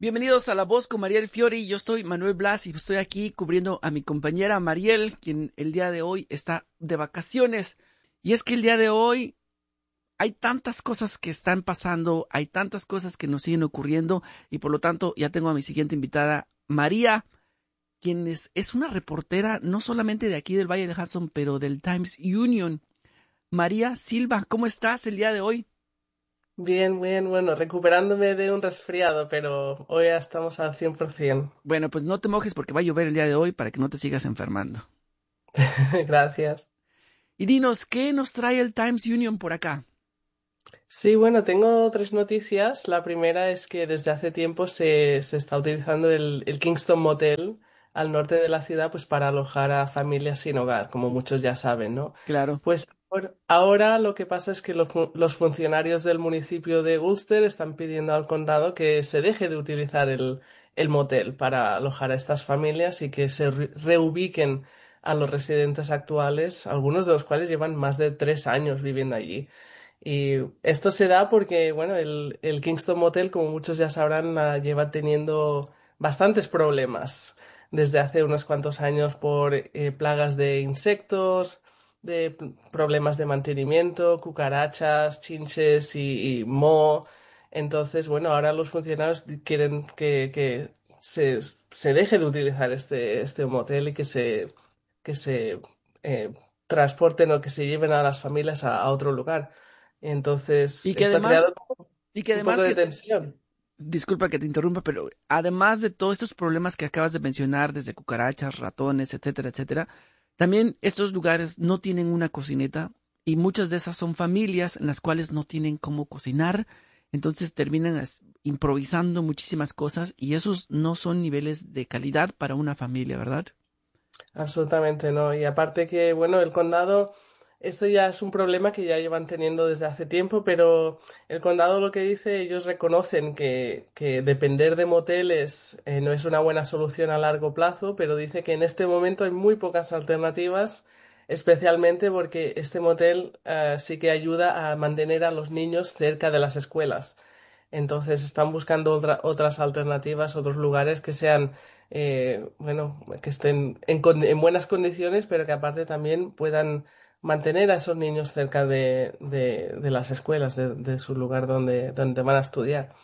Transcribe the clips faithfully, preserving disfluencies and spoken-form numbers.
Bienvenidos a La Voz con Mariel Fiori. Yo soy Manuel Blas y estoy aquí cubriendo a mi compañera Mariel, quien el día de hoy está de vacaciones. Y es que el día de hoy hay tantas cosas que están pasando, hay tantas cosas que nos siguen ocurriendo y por lo tanto ya tengo a mi siguiente invitada, María, quien es, es una reportera no solamente de aquí del Valle del Hudson, pero del Times Union. María Silva, ¿cómo estás el día de hoy? Bien, bien, bueno, recuperándome de un resfriado, pero hoy ya estamos al cien por ciento. Bueno, pues no te mojes porque va a llover el día de hoy para que no te sigas enfermando. Gracias. Y dinos, ¿qué nos trae el Times Union por acá? Sí, bueno, tengo tres noticias. La primera es que desde hace tiempo se, se está utilizando el, el Kingston Motel al norte de la ciudad pues para alojar a familias sin hogar, como muchos ya saben, ¿no? Claro. Pues ahora ahora lo que pasa es que los, fu- los funcionarios del municipio de Ulster están pidiendo al condado que se deje de utilizar el, el motel para alojar a estas familias y que se re- reubiquen a los residentes actuales, algunos de los cuales llevan más de tres años viviendo allí. Y esto se da porque, bueno, el, el Kingston Motel, como muchos ya sabrán, ah, lleva teniendo bastantes problemas desde hace unos cuantos años por eh, plagas de insectos, de p- problemas de mantenimiento, cucarachas, chinches y, y moho. Entonces, bueno, ahora los funcionarios di- quieren que, que se, se deje de utilizar este, este motel y que se, que se eh, transporten o que se lleven a las familias a a otro lugar. Entonces, Y que esto ha creado además, y que un poco además de que, tensión. disculpa que te interrumpa, pero además de todos estos problemas que acabas de mencionar, desde cucarachas, ratones, etcétera, etcétera, también estos lugares no tienen una cocineta y muchas de esas son familias en las cuales no tienen cómo cocinar, entonces terminan as- improvisando muchísimas cosas y esos no son niveles de calidad para una familia, ¿verdad? Absolutamente no. Y aparte que, bueno, el condado, esto ya es un problema que ya llevan teniendo desde hace tiempo, pero el condado lo que dice, ellos reconocen que, que depender de moteles eh, no es una buena solución a largo plazo, pero dice que en este momento hay muy pocas alternativas, especialmente porque este motel eh, sí que ayuda a mantener a los niños cerca de las escuelas. Entonces están buscando otra- otras alternativas, otros lugares que sean, eh, bueno, que estén en, con- en buenas condiciones, pero que aparte también puedan mantener a esos niños cerca de, de- de las escuelas, de, de su lugar donde, donde van a estudiar.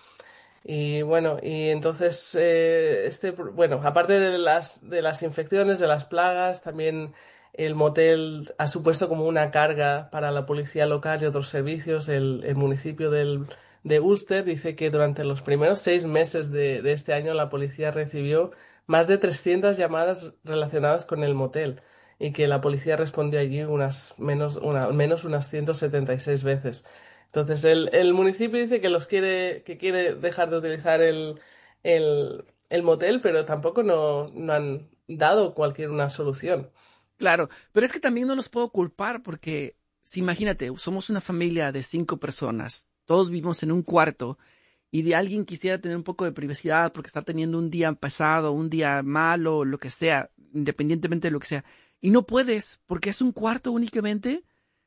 Y bueno, y entonces, eh, este, pro- bueno, aparte de las, de las infecciones, de las plagas, también el motel ha supuesto como una carga para la policía local y otros servicios. El, el municipio del, de Ulster dice que durante los primeros seis meses de, de este año la policía recibió más de trescientas llamadas relacionadas con el motel y que la policía respondió allí unas menos, una, al menos unas ciento setenta y seis veces. Entonces, el, el municipio dice que los quiere, que quiere dejar de utilizar el, el, el motel, pero tampoco no, no han dado cualquier una solución. Claro, pero es que también no los puedo culpar porque, si imagínate, somos una familia de cinco personas, todos vivimos en un cuarto y de alguien quisiera tener un poco de privacidad porque está teniendo un día pesado, un día malo, lo que sea, independientemente de lo que sea, y no puedes porque es un cuarto únicamente.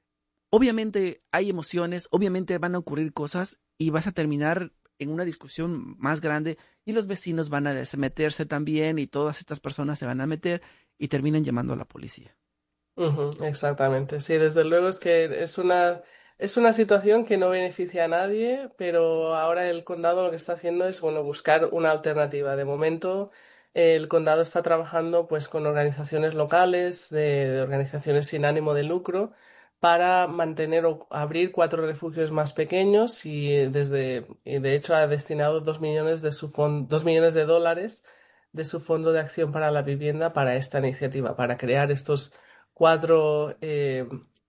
Obviamente hay emociones, obviamente van a ocurrir cosas y vas a terminar en una discusión más grande y los vecinos van a meterse también y todas estas personas se van a meter y terminan llamando a la policía. Ujú, exactamente, sí, desde luego es que es una, es una situación que no beneficia a nadie, pero ahora el condado lo que está haciendo es, bueno, buscar una alternativa. De momento, el condado está trabajando pues con organizaciones locales, de, de organizaciones sin ánimo de lucro, para mantener o abrir cuatro refugios más pequeños y eh, desde, y de hecho ha destinado dos millones de su fon- dos millones de dólares de su fondo de acción para la vivienda para esta iniciativa, para crear estos cuatro eh,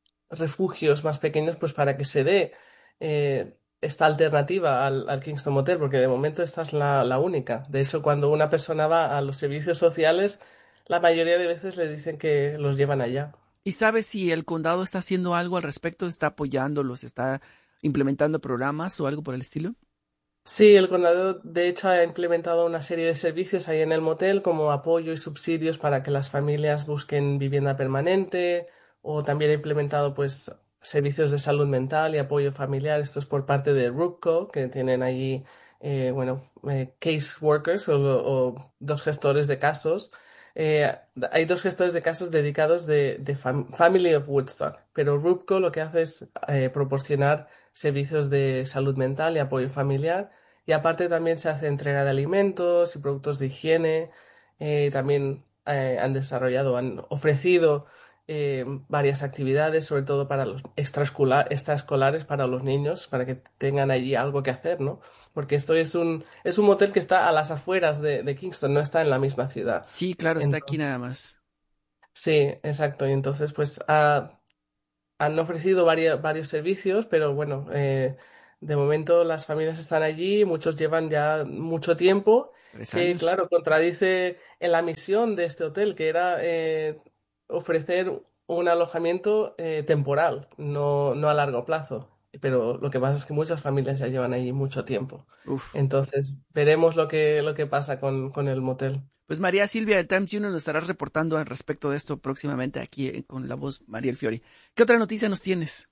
refugios más pequeños, pues para que se dé eh, esta alternativa al, al Kingston Motel, porque de momento esta es la, la única. De hecho, cuando una persona va a los servicios sociales, la mayoría de veces le dicen que los llevan allá. ¿Y sabes si el condado está haciendo algo al respecto? ¿Está apoyándolos? ¿Está implementando programas o algo por el estilo? Sí, el condado de hecho ha implementado una serie de servicios ahí en el motel como apoyo y subsidios para que las familias busquen vivienda permanente o también ha implementado pues servicios de salud mental y apoyo familiar. Esto es por parte de R U C C O, que tienen allí eh, bueno, eh, case workers o, o dos gestores de casos. Eh, hay dos gestores de casos dedicados de, de fam- Family of Woodstock, pero Rupco lo que hace es eh, proporcionar servicios de salud mental y apoyo familiar. Y aparte también se hace entrega de alimentos y productos de higiene. Eh, también eh, han desarrollado, han ofrecido eh, varias actividades, sobre todo para los extraescola- extraescolares, para los niños, para que tengan allí algo que hacer, ¿no? Porque esto es un, es un motel que está a las afueras de, de Kingston, no está en la misma ciudad. Sí, claro, está aquí Entonces, nada más. sí, exacto. Y entonces, pues ha- han ofrecido varios, varios servicios, pero bueno, eh, de momento las familias están allí, muchos llevan ya mucho tiempo, Tres que años. claro, contradice en la misión de este hotel, que era eh, ofrecer un alojamiento eh, temporal, no, no a largo plazo. Pero lo que pasa es que muchas familias ya llevan allí mucho tiempo. Uf. Entonces, veremos lo que, lo que pasa con, con el motel. Pues María Silvia del Times Junior nos estará reportando al respecto de esto próximamente aquí eh, con la voz Mariel Fiori. ¿Qué otra noticia nos tienes?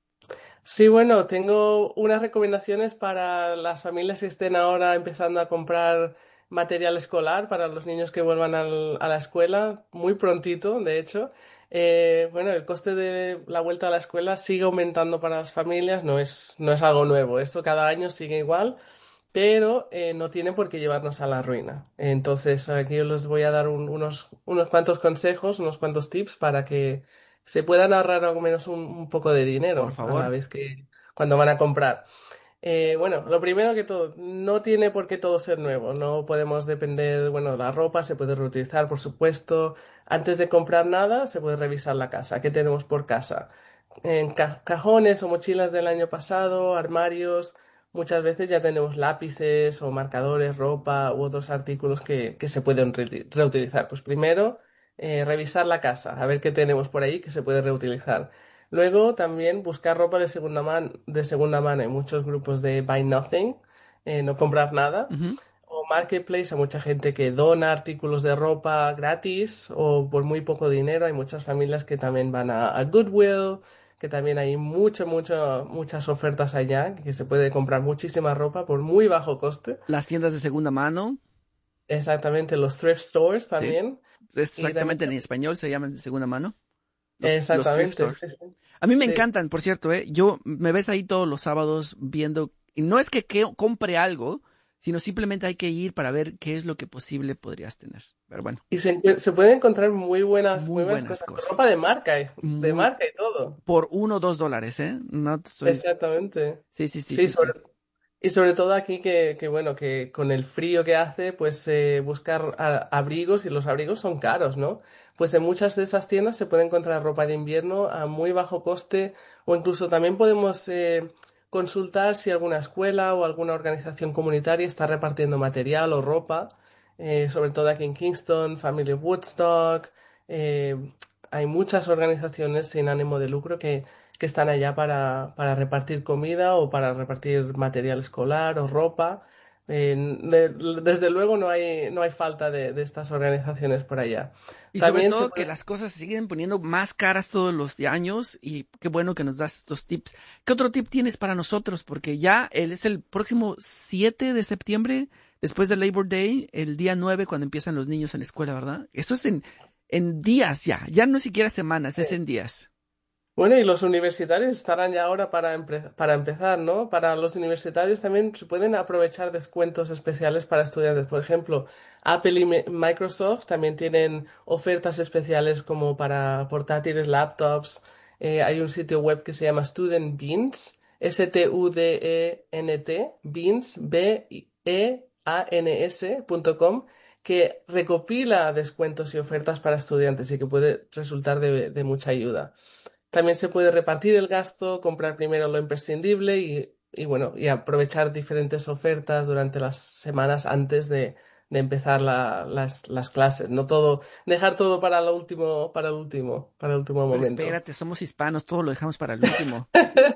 Sí, bueno, tengo unas recomendaciones para las familias que estén ahora empezando a comprar material escolar para los niños que vuelvan al- a la escuela, muy prontito, de hecho. Eh, bueno, el coste de la vuelta a la escuela sigue aumentando para las familias, no es, no es algo nuevo, esto cada año sigue igual, pero eh, no tiene por qué llevarnos a la ruina. Entonces, aquí yo les voy a dar un- unos, unos cuantos consejos, unos cuantos tips para que se puedan ahorrar al menos un, un poco de Por dinero a la favor. vez que cuando van a comprar. Eh, bueno, lo primero que todo, no tiene por qué todo ser nuevo, no podemos depender, bueno, la ropa se puede reutilizar, por supuesto. Antes de comprar nada, se puede revisar la casa. ¿Qué tenemos por casa? En ca- cajones o mochilas del año pasado, armarios, muchas veces ya tenemos lápices o marcadores, ropa u otros artículos que, que se pueden re- reutilizar. Pues primero, eh, revisar la casa, a ver qué tenemos por ahí que se puede reutilizar. Luego también buscar ropa de segunda mano, de segunda mano. Hay muchos grupos de Buy Nothing, eh, no comprar nada. Ujú. O Marketplace, hay mucha gente que dona artículos de ropa gratis o por muy poco dinero. Hay muchas familias que también van a, a Goodwill, que también hay mucho, mucho, muchas ofertas allá, que se puede comprar muchísima ropa por muy bajo coste. Las tiendas de segunda mano, Exactamente, los thrift stores sí. también. Y también, Exactamente en español se llaman de segunda mano. Los, los thrift exactamente, sí, stores. A mí me sí. encantan, por cierto, ¿eh? Yo me ves ahí todos los sábados viendo, y no es que, que compre algo, sino simplemente hay que ir para ver qué es lo que posible podrías tener. Pero bueno, Y se, encue- se pueden encontrar muy buenas, muy muy buenas buenas cosas. cosas. Ropa de marca, eh, de Muy, marca y todo. por uno o dos dólares, ¿eh? No te estoy. Exactamente. Sí, sí, sí, Sí, sí, sí. sobre, y sobre todo aquí que, que, bueno, que con el frío que hace, pues eh, buscar a- abrigos y los abrigos son caros, ¿no? Pues en muchas de esas tiendas se puede encontrar ropa de invierno a muy bajo coste o incluso también podemos eh, consultar si alguna escuela o alguna organización comunitaria está repartiendo material o ropa, eh, sobre todo aquí en Kingston, Family of Woodstock. eh, Hay muchas organizaciones sin ánimo de lucro que que están allá para, para repartir comida o para repartir material escolar o ropa. Eh, de- desde luego no hay, no hay falta de, de estas organizaciones por allá. Y sobre También se todo que puede... las cosas se siguen poniendo más caras todos los años y qué bueno que nos das estos tips. ¿Qué otro tip tienes para nosotros? Porque ya él es el próximo siete de septiembre, después del Labor Day, el día nueve cuando empiezan los niños en la escuela, ¿verdad? Eso es en, en días ya, ya no siquiera semanas, es en días. Bueno, y los universitarios estarán ya ahora para, empe- para empezar, ¿no? Para los universitarios también se pueden aprovechar descuentos especiales para estudiantes. Por ejemplo, Apple y Mi- Microsoft también tienen ofertas especiales como para portátiles, laptops. Eh, hay un sitio web que se llama Student Beans, S T U D E N T, Beans, B E A N S punto com, que recopila descuentos y ofertas para estudiantes y que puede resultar de de mucha ayuda. También se puede repartir el gasto, comprar primero lo imprescindible y, y bueno, y aprovechar diferentes ofertas durante las semanas antes de, de empezar la- las, las clases. No todo, dejar todo para lo último, para el último, para el último Pero momento. espérate, somos hispanos, todo lo dejamos para el último.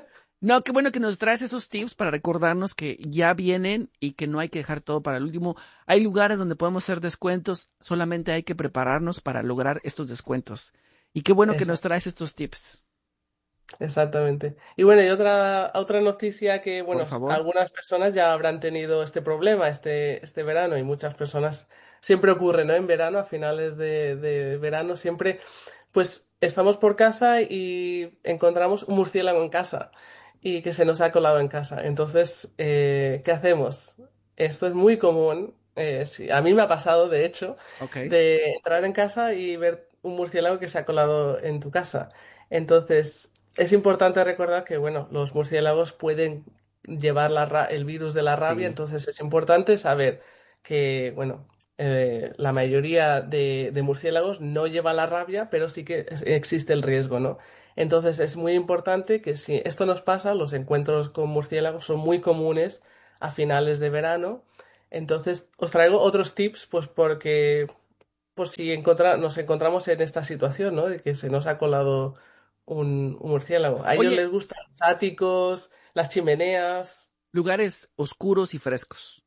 No, qué bueno que nos traes esos tips para recordarnos que ya vienen y que no hay que dejar todo para el último. Hay lugares donde podemos hacer descuentos, solamente hay que prepararnos para lograr estos descuentos. Y qué bueno que nos Esa- traes estos tips. Exactamente. Y bueno, y otra, otra noticia que, Por bueno, favor. algunas personas ya habrán tenido este problema este, este verano y muchas personas siempre ocurre, ¿no? En verano, a finales de, de verano, siempre, pues estamos por casa y encontramos un murciélago en casa y que se nos ha colado en casa. Entonces, eh, ¿qué hacemos? Esto es muy común. Eh, sí, a mí me ha pasado, de hecho, Ok. de entrar en casa y ver un murciélago que se ha colado en tu casa. Entonces, es importante recordar que, bueno, los murciélagos pueden llevar la ra- el virus de la rabia, Sí, entonces es importante saber que, bueno, eh, la mayoría de, de murciélagos no lleva la rabia, pero sí que es- existe el riesgo, ¿no? Entonces es muy importante que si esto nos pasa, los encuentros con murciélagos son muy comunes a finales de verano. Entonces os traigo otros tips, pues porque por si encontra- nos encontramos en esta situación, ¿no? De que se nos ha colado un, un murciélago. A ellos oye, les gustan los áticos, las chimeneas. lugares oscuros y frescos.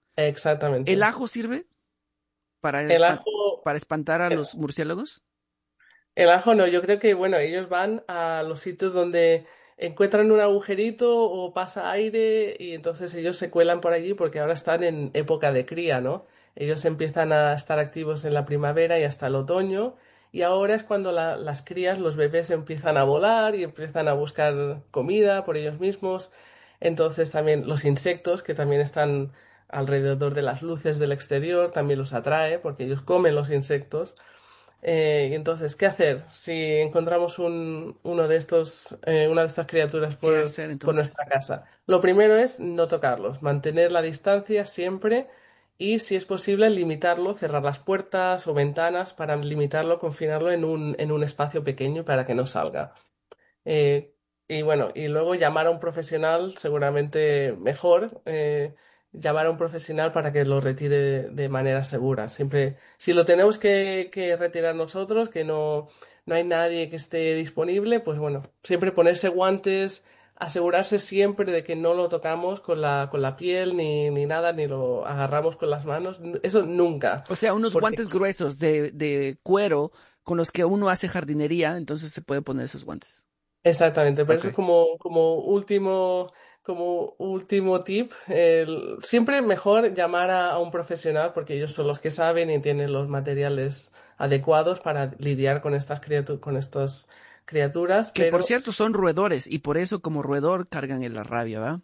¿El Exactamente. ajo sirve para, El espan- ajo, para espantar a los murciélagos? el ajo no, yo creo que, bueno, ellos van a los sitios donde encuentran un agujerito o pasa aire y entonces ellos se cuelan por allí porque ahora están en época de cría, ¿no? Ellos empiezan a estar activos en la primavera y hasta el otoño y ahora es cuando la- las crías, los bebés empiezan a volar y empiezan a buscar comida por ellos mismos. Entonces también los insectos que también están alrededor de las luces del exterior también los atrae porque ellos comen los insectos. Eh, y entonces, ¿qué hacer si encontramos un, uno de estos, eh, una de estas criaturas ¿Qué por, hacer por nuestra entonces? casa? Lo primero es no tocarlos, mantener la distancia siempre y, si es posible, limitarlo, cerrar las puertas o ventanas para limitarlo, confinarlo en un, en un espacio pequeño para que no salga. Eh, y bueno, y luego llamar a un profesional, seguramente mejor, eh, llamar a un profesional para que lo retire de, de manera segura. Siempre, si lo tenemos que, que retirar nosotros, que no, no hay nadie que esté disponible, pues bueno, siempre ponerse guantes, asegurarse siempre de que no lo tocamos con la, con la piel ni, ni nada, ni lo agarramos con las manos. Eso nunca. O sea, unos Porque guantes gruesos de, de cuero con los que uno hace jardinería, entonces se puede poner esos guantes. exactamente, pero Ok. eso es como, como último, como último tip. El- siempre mejor llamar a, a un profesional porque ellos son los que saben y tienen los materiales adecuados para lidiar con estas criatu- con estas criaturas, Que por pero cierto son roedores y por eso como roedor cargan en la rabia, ¿va?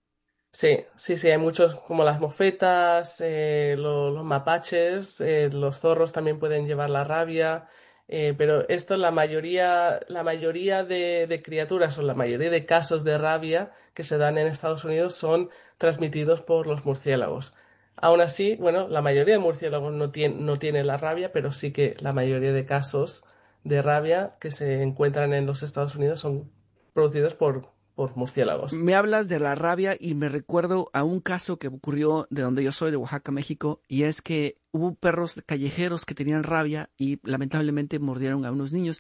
sí, sí, sí, hay muchos como las mofetas, eh, lo- los mapaches, eh, los zorros también pueden llevar la rabia, eh, pero esto la mayoría, la mayoría de, de criaturas o la mayoría de casos de rabia que se dan en Estados Unidos son transmitidos por los murciélagos. Aún así, bueno, la mayoría de murciélagos no tienen, no tienen la rabia, pero sí que la mayoría de casos de rabia que se encuentran en los Estados Unidos son producidos por, por murciélagos. Me hablas de la rabia y me recuerdo a un caso que ocurrió de donde yo soy, de Oaxaca, México, y es que hubo perros callejeros que tenían rabia y lamentablemente mordieron a unos niños.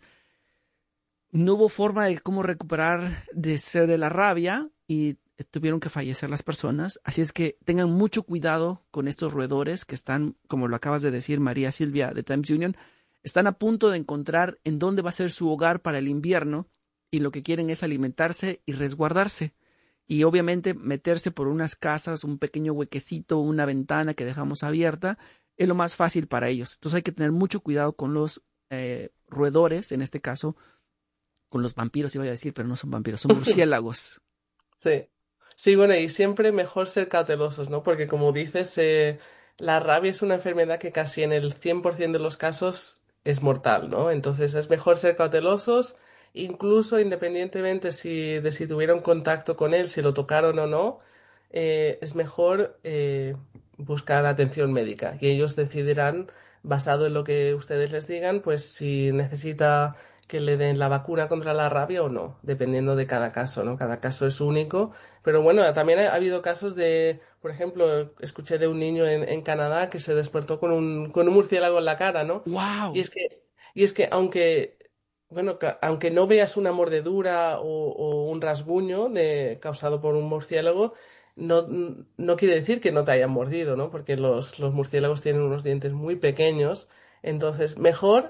No hubo forma de cómo recuperar de, ser de la rabia y tuvieron que fallecer las personas. Así es que tengan mucho cuidado con estos roedores que están, como lo acabas de decir, María Silvia de Times Union, están a punto de encontrar en dónde va a ser su hogar para el invierno y lo que quieren es alimentarse y resguardarse. Y obviamente meterse por unas casas, un pequeño huequecito, una ventana que dejamos abierta, es lo más fácil para ellos. Entonces hay que tener mucho cuidado con los eh, roedores, en este caso, con los vampiros iba a decir, pero no son vampiros, son murciélagos. Sí, sí, bueno, y siempre mejor ser cautelosos, ¿no? Porque como dices, eh, la rabia es una enfermedad que casi en el cien por ciento de los casos es mortal, ¿no? Entonces es mejor ser cautelosos, incluso independientemente si, de si tuvieron contacto con él, si lo tocaron o no, eh, es mejor eh, buscar atención médica y ellos decidirán, basado en lo que ustedes les digan, pues si necesita que le den la vacuna contra la rabia o no, dependiendo de cada caso, ¿no? Cada caso es único, pero bueno, también ha, ha habido casos de, por ejemplo, escuché de un niño en, en Canadá que se despertó con un, con un murciélago en la cara, ¿no? Y ¡Wow! es que, y es que aunque, bueno, ca- aunque no veas una mordedura o, o un rasguño de, causado por un murciélago, no, no quiere decir que no te hayan mordido, ¿no? Porque los, los murciélagos tienen unos dientes muy pequeños, entonces mejor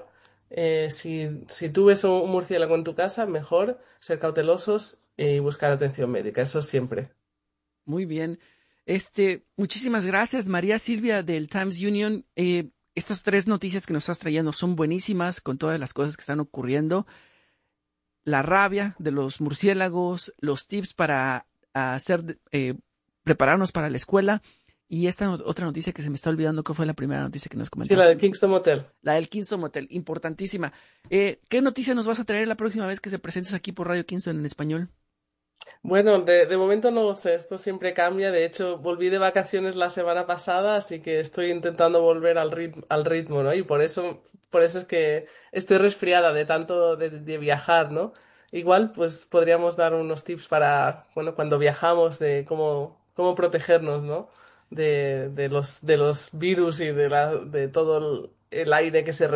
Eh, si, si tú ves un murciélago en tu casa, mejor ser cautelosos y buscar atención médica, eso siempre. Muy bien. Este, muchísimas gracias, María Silvia del Times Union. Eh, estas tres noticias que nos estás trayendo son buenísimas con todas las cosas que están ocurriendo. La rabia de los murciélagos, los tips para hacer, eh, prepararnos para la escuela. Y esta no- otra noticia que se me está olvidando, que fue la primera noticia que nos Sí, la de comentaste. Kingston Motel. La del Kingston Motel, importantísima. Eh, ¿qué noticia nos vas a traer la próxima vez que se presentes aquí por Radio Kingston en español? Bueno, de, de momento no lo sé, esto siempre cambia. De hecho, volví de vacaciones la semana pasada, así que estoy intentando volver al ritmo, al ritmo, ¿no? Y por eso, por eso es que estoy resfriada de tanto de, de viajar, ¿no? Igual, pues podríamos dar unos tips para, bueno, cuando viajamos, de cómo, cómo protegernos, ¿no? De, de los, de los virus y de la, de todo el, el aire que se